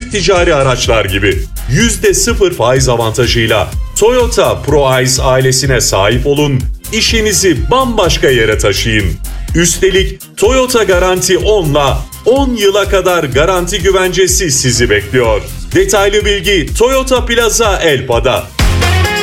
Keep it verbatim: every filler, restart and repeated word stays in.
büyük ticari araçlar gibi. yüzde sıfır faiz avantajıyla Toyota ProAce ailesine sahip olun, işinizi bambaşka yere taşıyın. Üstelik Toyota Garanti on'la on yıla kadar garanti güvencesi sizi bekliyor. Detaylı bilgi Toyota Plaza Elpa'da.